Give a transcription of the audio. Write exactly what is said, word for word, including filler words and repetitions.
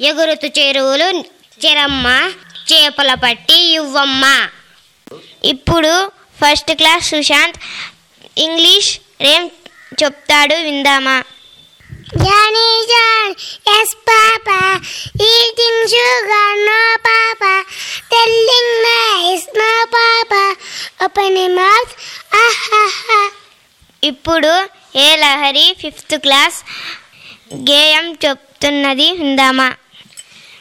ఎగురుతు చెరువులు చెరమ్మ చేపల పట్టి ఇవ్వమ్మ. ఇప్పుడు ఫస్ట్ క్లాస్ సుశాంత్ ఇంగ్లీష్ రేమ్ చెప్తాడు, విందామా? Johnny John, yes papa, eating sugar no papa, telling lies no papa, open your mouth ah ha ha. ఇప్పుడు ఏ లహరి ఫిఫ్త్ క్లాస్ గేయం చెప్తున్నది, విందామా?